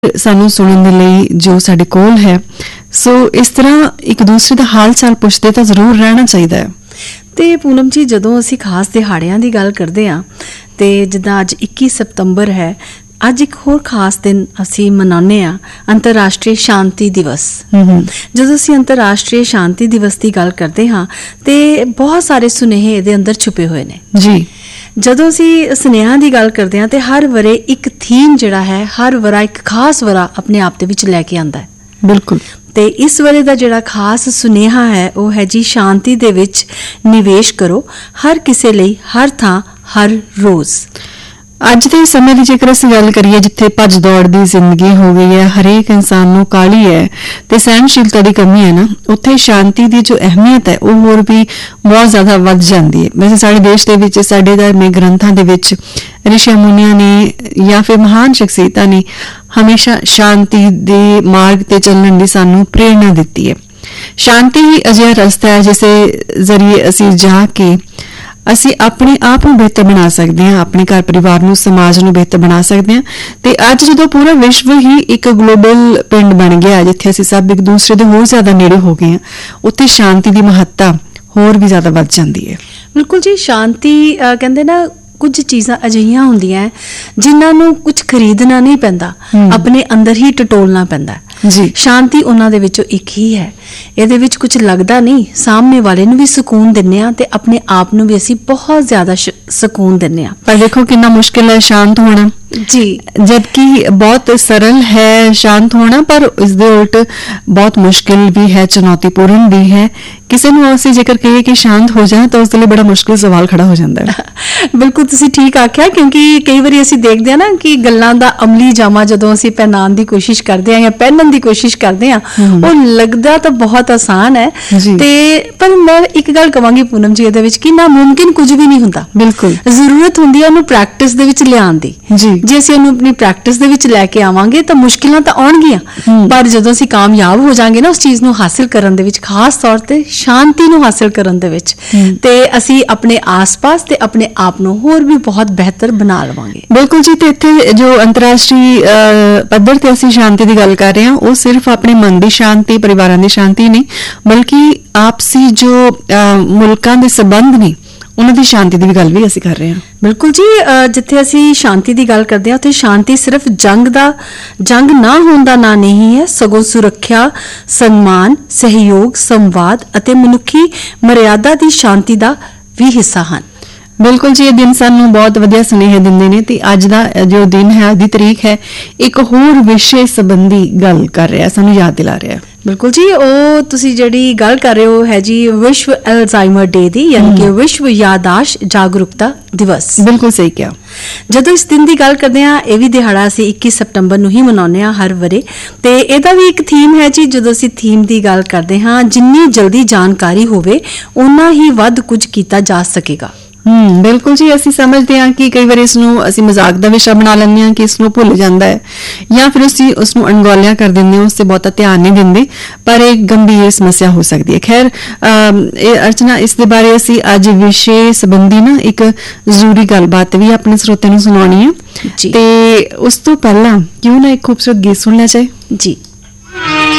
ਸਾਨੂੰ ਸੁਣਨ ਦੇ ਲਈ ਜੋ ਸਾਡੇ ਕੋਲ ਹੈ। ਸੋ ਇਸ ਤਰ੍ਹਾਂ ਇੱਕ ਦੂਸਰੇ ਦਾ ਹਾਲ ਚਾਲ ਪੁੱਛਦੇ ਤਾਂ ਜ਼ਰੂਰ ਰਹਿਣਾ ਚਾਹੀਦਾ ਹੈ। ਤੇ ਪੂਨਮ ਜੀ, ਜਦੋਂ ਅਸੀਂ ਖਾਸ ਦਿਹਾੜਿਆਂ ਦੀ ਗੱਲ ਕਰਦੇ ਹਾਂ ਤੇ ਜਿੱਦਾਂ ਅੱਜ 21 ਸਤੰਬਰ ਹੈ, ਅੱਜ ਇੱਕ ਹੋਰ ਖਾਸ ਦਿਨ ਅਸੀਂ ਮਨਾਉਂਦੇ ਹਾਂ, ਅੰਤਰਰਾਸ਼ਟਰੀ ਸ਼ਾਂਤੀ ਦਿਵਸ। ਜਦੋਂ ਅਸੀਂ ਅੰਤਰਰਾਸ਼ਟਰੀ ਸ਼ਾਂਤੀ ਦਿਵਸ ਦੀ ਗੱਲ ਕਰਦੇ ਹਾਂ ਤੇ ਬਹੁਤ ਸਾਰੇ ਸੁਨੇਹੇ ਇਹਦੇ ਅੰਦਰ ਛੁਪੇ ਹੋਏ ਨੇ ਜੀ। ਜਦੋਂ ਅਸੀਂ ਸੁਨੇਹਿਆਂ ਦੀ ਗੱਲ ਕਰਦੇ ਹਾਂ ਤੇ ਹਰ ਵਰੇ ਇੱਕ ਥੀਮ ਜਿਹੜਾ ਹੈ, ਹਰ ਵਰਾ ਇੱਕ ਖਾਸ ਵਰਾ ਆਪਣੇ ਆਪ ਦੇ ਵਿੱਚ ਲੈ ਕੇ ਆਉਂਦਾ ਹੈ। ਬਿਲਕੁਲ। ਤੇ ਇਸ ਵਰੇ ਦਾ ਜਿਹੜਾ ਖਾਸ ਸੁਨੇਹਾ ਹੈ ਉਹ ਹੈ ਜੀ, ਸ਼ਾਂਤੀ ਦੇ ਵਿੱਚ ਨਿਵੇਸ਼ ਕਰੋ, ਹਰ ਕਿਸੇ ਲਈ, ਹਰ ਥਾਂ, ਹਰ ਰੋਜ਼। ਅੱਜ ਦੇ ਸਮੇਂ ਦੀ ਜੇਕਰ ਅਸੀਂ ਗੱਲ ਕਰੀਏ, ਜਿੱਥੇ ਭੱਜ ਦੌੜ ਦੀ ਜ਼ਿੰਦਗੀ ਹੋ ਗਈ ਹੈ, ਹਰੇਕ ਇਨਸਾਨ ਨੂੰ ਕਾਹਲੀ ਹੈ ਤੇ ਸਹਿਣਸ਼ੀਲਤਾ ਦੀ ਕਮੀ ਹੈ ਨਾ, ਉੱਥੇ ਸ਼ਾਂਤੀ ਦੀ ਜੋ ਅਹਿਮੀਅਤ ਹੈ ਉਹ ਹੋਰ ਵੀ ਬਹੁਤ ਜ਼ਿਆਦਾ ਵੱਧ ਜਾਂਦੀ ਹੈ। ਵੈਸੇ ਸਾਡੇ ਦੇਸ਼ ਦੇ ਵਿੱਚ, ਸਾਡੇ ਧਾਰਮਿਕ ਗ੍ਰੰਥਾਂ ਦੇ ਵਿੱਚ ਰਿਸ਼ੀ ਮੁਨੀਆਂ ਨੇ ਜਾਂ ਫਿਰ ਮਹਾਨ ਸ਼ਖਸੀਅਤਾਂ ਨੇ ਹਮੇਸ਼ਾ ਸ਼ਾਂਤੀ ਦੇ ਮਾਰਗ ਤੇ ਚੱਲਣ ਦੀ ਸਾਨੂੰ ਪ੍ਰੇਰਣਾ ਦਿੱਤੀ ਹੈ। ਸ਼ਾਂਤੀ ਹੀ ਅਜਿਹਾ ਰਸਤਾ ਹੈ ਜਿਸ ਜ਼ਰੀਏ ਅਸੀਂ ਜਾ ਕੇ ਅਸੀਂ ਆਪਣੇ ਆਪ ਨੂੰ ਬਿਹਤਰ ਬਣਾ ਸਕਦੇ ਹਾਂ, ਆਪਣੇ ਘਰ ਪਰਿਵਾਰ ਨੂੰ, ਸਮਾਜ ਨੂੰ ਬਿਹਤਰ ਬਣਾ ਸਕਦੇ ਹਾਂ। ਤੇ ਅੱਜ ਜਦੋਂ ਪੂਰਾ ਵਿਸ਼ਵ ਹੀ ਇੱਕ ਗਲੋਬਲ ਪਿੰਡ ਬਣ ਗਿਆ, ਜਿੱਥੇ ਅਸੀਂ ਸਭ ਇੱਕ ਦੂਸਰੇ ਦੇ ਹੋਰ ਜ਼ਿਆਦਾ ਨੇੜੇ ਹੋ ਗਏ ਹਾਂ, ਉੱਥੇ ਸ਼ਾਂਤੀ ਦੀ ਮਹੱਤਤਾ ਹੋਰ ਵੀ ਜ਼ਿਆਦਾ ਵੱਧ ਜਾਂਦੀ ਹੈ। ਬਿਲਕੁਲ ਜੀ। ਸ਼ਾਂਤੀ ਕਹਿੰਦੇ ਨਾ, ਕੁਝ ਚੀਜ਼ਾਂ ਅਜਿਹੀਆਂ ਹੁੰਦੀਆਂ ਜਿਨ੍ਹਾਂ ਨੂੰ ਕੁਝ ਖਰੀਦਣਾ ਨਹੀਂ ਪੈਂਦਾ, ਆਪਣੇ ਅੰਦਰ ਹੀ ਟਟੋਲਣਾ ਪੈਂਦਾ ਜੀ। ਸ਼ਾਂਤੀ ਉਹਨਾਂ ਦੇ ਵਿੱਚੋਂ ਇੱਕ ਹੀ ਹੈ। ਇਹਦੇ ਵਿੱਚ ਕੁਝ ਲੱਗਦਾ ਨਹੀਂ, ਸਾਹਮਣੇ ਵਾਲੇ ਨੂੰ ਵੀ ਸਕੂਨ ਦਿੰਦੇ ਆ ਤੇ ਆਪਣੇ ਆਪ ਨੂੰ ਵੀ ਅਸੀਂ ਬਹੁਤ ਜ਼ਿਆਦਾ ਸਕੂਨ ਦਿੰਦੇ ਆ। ਪਰ ਦੇਖੋ ਕਿੰਨਾ ਮੁਸ਼ਕਿਲ ਹੈ ਸ਼ਾਂਤ ਹੋਣਾ ਜੀ, ਜਦਕਿ ਬਹੁਤ ਸਰਲ ਹੈ ਸ਼ਾਂਤ ਹੋਣਾ, ਪਰ ਇਸ ਦੇ ਉਲਟ ਬਹੁਤ ਮੁਸ਼ਕਿਲ ਵੀ ਹੈ, ਚੁਣੌਤੀਪੂਰਨ ਵੀ ਹੈ। ਕਿਸੇ ਨੂੰ ਅਸੀਂ ਜੇਕਰ ਕਹੀਏ ਕਿ ਸ਼ਾਂਤ ਹੋ ਜਾਏ ਤਾਂ ਉਸ ਦੇ ਲਈ ਬੜਾ ਮੁਸ਼ਕਿਲ ਸਵਾਲ ਖੜਾ ਹੋ ਜਾਂਦਾ ਹੈ। ਬਿਲਕੁਲ, ਤੁਸੀਂ ਠੀਕ ਆਖਿਆ, ਕਿਉਂਕਿ ਕਈ ਵਾਰੀ ਅਸੀਂ ਦੇਖਦੇ ਹਾਂ ਨਾ ਕਿ ਗੱਲਾਂ ਦਾ ਅਮਲੀ ਜਾਮਾ ਜਦੋਂ ਅਸੀਂ ਪਹਿਨਾਉਣ ਦੀ ਕੋਸ਼ਿਸ਼ ਕਰਦੇ ਹਾਂ ਜਾਂ ਪਹਿਨਣ ਦੀ ਕੋਸ਼ਿਸ਼ ਕਰਦੇ ਹਾਂ, ਉਹ ਲੱਗਦਾ ਤਾਂ ਬਹੁਤ ਆਸਾਨ ਹੈ ਤੇ ਪਰ ਮੈਂ ਇੱਕ ਗੱਲ ਕਵਾਂਗੀ ਪੂਨਮ ਜੀ, ਇਹਦੇ ਵਿੱਚ ਕਿ ਨਾਮੁਮਕਿਨ ਕੁਝ ਵੀ ਨਹੀਂ ਹੁੰਦਾ। ਬਿਲਕੁਲ ਜ਼ਰੂਰਤ ਹੁੰਦੀ ਹੈ ਉਹਨੂੰ ਪ੍ਰੈਕਟਿਸ ਦੇ ਵਿੱਚ ਲਿਆਉਣ ਦੀ। ਜੇ ਅਸੀਂ ਉਹਨੂੰ ਆਪਣੀ ਪ੍ਰੈਕਟਿਸ ਦੇ ਵਿੱਚ ਲੈ ਕੇ ਆਵਾਂਗੇ ਤਾਂ ਮੁਸ਼ਕਿਲਾਂ ਤਾਂ ਆਉਣਗੀਆਂ, ਪਰ ਜਦੋਂ ਅਸੀਂ ਕਾਮਯਾਬ ਹੋ ਜਾਾਂਗੇ ਨਾ ਉਸ ਚੀਜ਼ ਨੂੰ ਹਾਸਿਲ ਕਰਨ ਦੇ ਵਿੱਚ, ਖਾਸ ਤੌਰ ਤੇ ਸ਼ਾਂਤੀ ਨੂੰ ਹਾਸਿਲ ਕਰਨ ਦੇ ਵਿੱਚ, ਤੇ ਅਸੀਂ ਆਪਣੇ ਆਸ-ਪਾਸ ਤੇ ਆਪਣੇ ਆਪ ਨੂੰ ਹੋਰ ਵੀ ਬਹੁਤ ਬਿਹਤਰ ਬਣਾ ਲਵਾਂਗੇ। ਬਿਲਕੁਲ ਜੀ। ਤੇ ਇੱਥੇ ਜੋ ਅੰਤਰਰਾਸ਼ਟਰੀ ਪੱਧਰ ਤੇ ਅਸੀਂ ਸ਼ਾਂਤੀ ਦੀ ਗੱਲ ਕਰ ਰਹੇ ਹਾਂ, ਉਹ ਸਿਰਫ ਆਪਣੇ ਮਨ ਦੀ ਸ਼ਾਂਤੀ, ਪਰਿਵਾਰਾਂ ਦੀ ਸ਼ਾਂਤੀ ਨਹੀਂ, ਬਲਕਿ ਆਪਸੀ ਜੋ ਮੁਲਕਾਂ ਦੇ ਸੰਬੰਧ ਨੇ ਉਹਨਾਂ ਦੀ ਸ਼ਾਂਤੀ ਦੀ ਵੀ ਗੱਲ ਵੀ ਅਸੀਂ ਕਰ ਰਹੇ ਹਾਂ। ਬਿਲਕੁਲ ਜੀ। ਜਿੱਥੇ ਅਸੀਂ ਸ਼ਾਂਤੀ ਦੀ ਗੱਲ ਕਰਦੇ ਹਾਂ ਉੱਥੇ ਸ਼ਾਂਤੀ ਸਿਰਫ ਜੰਗ ਨਾ ਹੋਣ ਦਾ ਨਾਂ ਨਹੀਂ ਹੈ, ਸਗੋਂ ਸੁਰੱਖਿਆ, ਸਨਮਾਨ, ਸਹਿਯੋਗ, ਸੰਵਾਦ ਅਤੇ ਮਨੁੱਖੀ ਮਰਿਆਦਾ ਦੀ ਸ਼ਾਂਤੀ ਦਾ ਵੀ ਹਿੱਸਾ ਹਨ। ਬਿਲਕੁਲ ਜੀ। ਇਹ ਦਿਨ ਸਾਨੂੰ ਬਹੁਤ ਵਧੀਆ ਸੁਨੇਹੇ ਦਿੰਦੇ ਨੇ ਤੇ ਅੱਜ ਦਾ ਜੋ ਦਿਨ ਹੈ, ਅੱਜ ਦੀ ਤਰੀਕ ਹੈ, ਇੱਕ ਹੋਰ ਵਿਸ਼ੇ ਸੰਬੰਧੀ ਗੱਲ ਕਰ ਰਿਹਾ, ਸਾਨੂੰ ਯਾਦ ਦਿਲਾ ਰਿਹਾ। ਬਿਲਕੁਲ ਜੀ। ਉਹ ਤੁਸੀਂ ਜਿਹੜੀ ਗੱਲ ਕਰ ਰਹੇ ਹੋ ਹੈ ਜੀ ਵਿਸ਼ਵ ਅਲਜ਼ਾਈਮਰ ਡੇ ਦੀ, ਯਾਨੀ ਕਿ ਵਿਸ਼ਵ ਯਾਦਾਸ਼ਤ ਜਾਗਰੂਕਤਾ ਦਿਵਸ। ਬਿਲਕੁਲ ਸਹੀ ਕਿਹਾ। ਜਦੋਂ ਇਸ ਦਿਨ ਦੀ ਗੱਲ ਕਰਦੇ ਹਾਂ, ਇਹ ਵੀ ਦਿਹਾੜਾ ਅਸੀਂ 21 ਸਤੰਬਰ ਨੂੰ ਹੀ ਮਨਾਉਂਦੇ ਹਾਂ ਹਰ ਵਰੇ, ਤੇ ਇਹਦਾ ਵੀ ਇੱਕ ਥੀਮ ਹੈ ਜੀ। ਜਦੋਂ ਅਸੀਂ ਥੀਮ ਦੀ ਗੱਲ ਕਰਦੇ ਹਾਂ, ਜਿੰਨੀ ਜਲਦੀ ਜਾਣਕਾਰੀ ਹੋਵੇ ਓਨਾ ਹੀ ਵੱਧ ਕੁਝ ਕੀਤਾ ਜਾ ਸਕੇਗਾ। ਬਿਲਕੁਲ ਜੀ। ਅਸੀਂ ਸਮਝਦੇ ਹਾਂ ਕਿ ਕਈ ਵਾਰੀ ਇਸ ਨੂੰ ਅਸੀਂ ਮਜ਼ਾਕ ਦਾ ਵਿਸ਼ਾ ਬਣਾ ਲੈਂਦੇ ਹਾਂ ਕਿ ਇਸ ਨੂੰ ਭੁੱਲ ਜਾਂਦਾ ਹੈ, ਜਾਂ ਫਿਰ ਅਸੀਂ ਉਸ ਨੂੰ ਅਣਗੌਲਿਆ ਕਰ ਦਿੰਦੇ ਹਾਂ, ਉਸ ਤੇ ਬਹੁਤਾ ਧਿਆਨ ਨਹੀਂ ਦਿੰਦੇ, ਪਰ ਇਹ ਗੰਭੀਰ ਸਮੱਸਿਆ ਹੋ ਸਕਦੀ ਹੈ। ਖੈਰ, ਇਹ ਅਰਚਨਾ, ਇਸ ਦੇ ਬਾਰੇ ਅਸੀਂ ਅੱਜ ਵਿਸ਼ੇ ਸੰਬੰਧੀ ਨਾ ਇੱਕ ਜ਼ਰੂਰੀ ਗੱਲਬਾਤ ਵੀ ਆਪਣੇ ਸਰੋਤਿਆਂ ਨੂੰ ਸੁਣਾਉਣੀ ਹੈ, ਤੇ ਉਸ ਤੋਂ ਪਹਿਲਾਂ ਕਿਉਂ ਨਾ ਇੱਕ ਖੂਬਸੂਰਤ ਗੀਤ ਸੁਣ ਲਿਆ ਜਾਏ। ਜੀ।